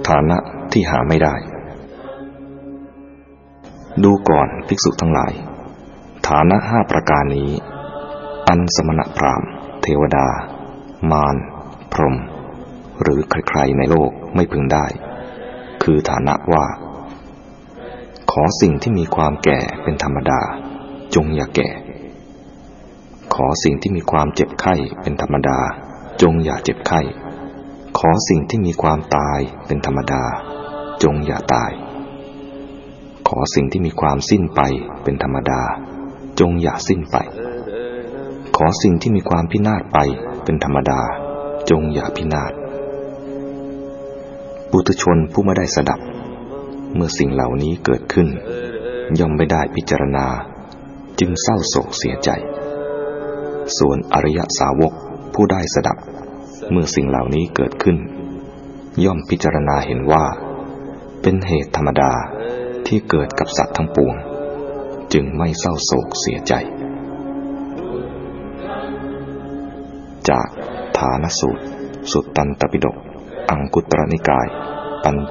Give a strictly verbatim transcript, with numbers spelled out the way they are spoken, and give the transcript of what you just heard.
ฐานะที่หาไม่ได้ดูก่อนภิกษุทั้งหลายฐานะห้าประการนี้อันสมณพราหมณ์เทวดามารพรหมหรือใครๆในโลกไม่พึงได้คือฐานะว่าขอสิ่งที่มีความแก่เป็นธรรมดาจงอย่าแก่ขอสิ่งที่มีความเจ็บไข้เป็นธรรมดาจงอย่าเจ็บไข้ขอสิ่งที่มีความตายเป็นธรรมดาจงอย่าตายขอสิ่งที่มีความสิ้นไปเป็นธรรมดาจงอย่าสิ้นไปขอสิ่งที่มีความพินาศไปเป็นธรรมดาจงอย่าพินาศปุถุชนผู้ไม่ได้สดับเมื่อสิ่งเหล่านี้เกิดขึ้นย่อมไม่ได้พิจารณาจึงเศร้าโศกเสียใจส่วนอริยสาวกผู้ได้สดับเมื่อสิ่งเหล่านี้เกิดขึ้นย่อมพิจารณาเห็นว่าเป็นเหตุธรรมดาที่เกิดกับสัตว์ทั้งปวงจึงไม่เศร้าโศกเสียใจจากฐานสูตรสุตตันตปิฎกอังคุตรนิกายปัญ